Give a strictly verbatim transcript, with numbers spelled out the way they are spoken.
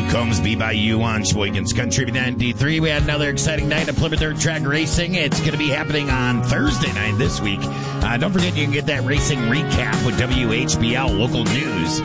Combs Be By You on Sheboygan's Country ninety-three. We had another exciting night of Plymouth Dirt Track Racing. It's going to be happening on Thursday night this week. Uh, don't forget you can get that racing recap with W H B L Local News